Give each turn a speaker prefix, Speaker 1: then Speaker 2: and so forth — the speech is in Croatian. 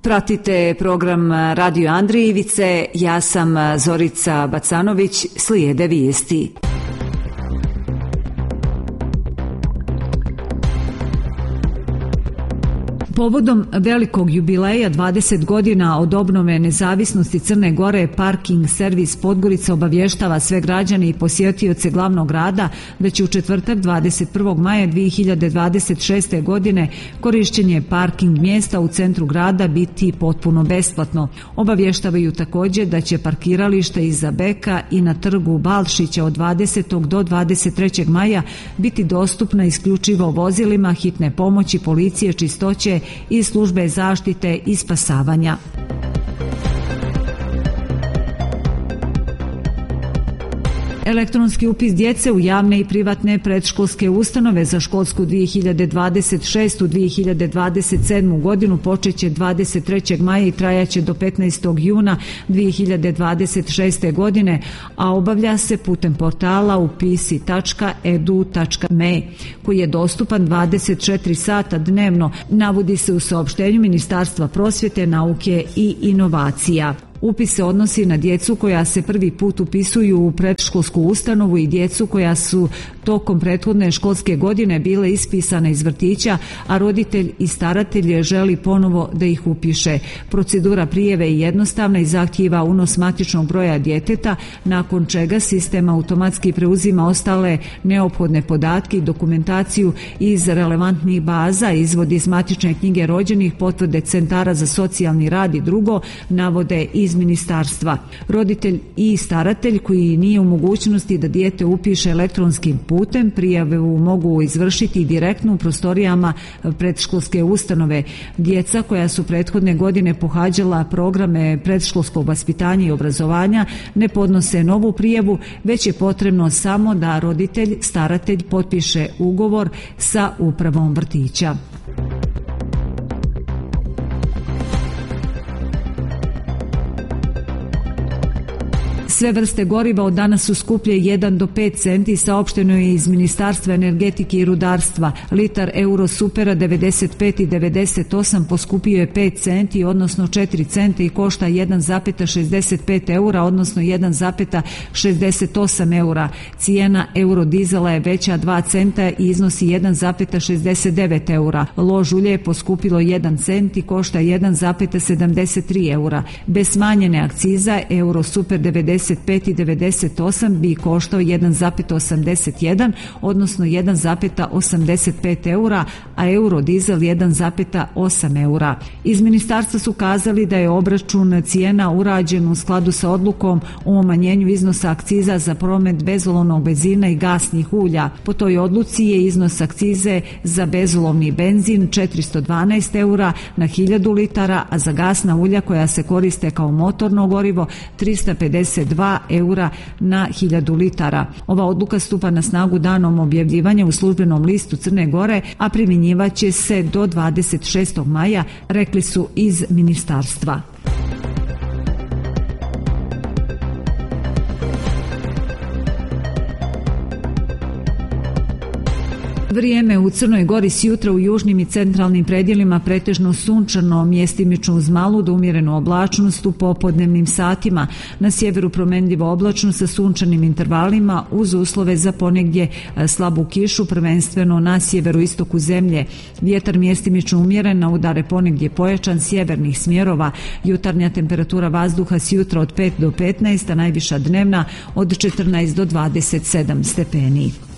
Speaker 1: Pratite program Radio Andrijevice, ja sam Zorica Bacanović, slijede vijesti. Povodom velikog jubileja 20 godina od obnove nezavisnosti Crne Gore, Parking servis Podgorica obavještava sve građane i posjetioce glavnog grada da će u četvrtak 21. maja 2026. godine korištenje parking mjesta u centru grada biti potpuno besplatno. Obavještavaju također da će parkiralište iza Beka i na trgu Balšića od 20. do 23. maja biti dostupna isključivo vozilima hitne pomoći, policije, čistoće i službe zaštite i spasavanja. Elektronski upis djece u javne i privatne predškolske ustanove za školsku 2026-2027. godinu počeće 23. maja i trajaće do 15. juna 2026. godine, a obavlja se putem portala upisi.edu.me koji je dostupan 24 sata dnevno, navodi se u saopštenju Ministarstva prosvjete, nauke i inovacija. Upis se odnosi na djecu koja se prvi put upisuju u predškolsku ustanovu i djecu koja su tokom prethodne školske godine bile ispisane iz vrtića, a roditelj i staratelj želi ponovo da ih upiše. Procedura prijave je jednostavna i zahtijeva unos matičnog broja djeteta, nakon čega sistem automatski preuzima ostale neophodne podatke i dokumentaciju iz relevantnih baza, izvodi iz matične knjige rođenih, potvrde centara za socijalni rad i drugo, navode iz ministarstva. Roditelj i staratelj koji nije u mogućnosti da dijete upiše elektronskim putem, prijavu mogu izvršiti direktno u prostorijama predškolske ustanove. Djeca koja su prethodne godine pohađala programe predškolskog vaspitanja i obrazovanja ne podnose novu prijavu, već je potrebno samo da roditelj, staratelj potpiše ugovor sa upravom vrtića. Sve vrste goriva od danas su skuplje 1 do 5 centi, saopšteno je iz Ministarstva energetike i rudarstva. Litar Eurosupera 95 i 98 poskupio je 5 centi, odnosno 4 cente i košta 1,65 eura, odnosno 1,68 eura. Cijena eurodizela je veća 2 centa i iznosi 1,69 eura. Lož ulje je poskupilo 1 cent i košta 1,73 eura. Bez smanjene akciza Eurosuper 95 i 98 bi koštao 1,81, odnosno 1,85 eura, a eurodizel 1,8 eura. Iz ministarstva su kazali da je obračun cijena urađen u skladu sa odlukom o umanjenju iznosa akciza za promet bezolovnog benzina i gasnih ulja. Po toj odluci je iznos akcize za bezolovni benzin 412 eura na 1000 litara, a za gasna ulja koja se koriste kao motorno gorivo 352 eura na 1000 litara. Ova odluka stupa na snagu danom objavljivanja u službenom listu Crne Gore, a primjenjivaće se do 26. maja, rekli su iz ministarstva. Vrijeme u Crnoj Gori sjutra u južnim i centralnim predjelima pretežno sunčano, mjestimično uz malu do umjerenu oblačnost u popodnevnim satima. Na sjeveru promenljivo oblačno sa sunčanim intervalima uz uslove za ponegdje slabu kišu, prvenstveno na sjeveroistoku zemlje. Vjetar mjestimično umjeren, na udare ponegdje pojačan sjevernih smjerova. Jutarnja temperatura vazduha sjutra od 5 do 15, a najviša dnevna od 14 do 27 stepeni.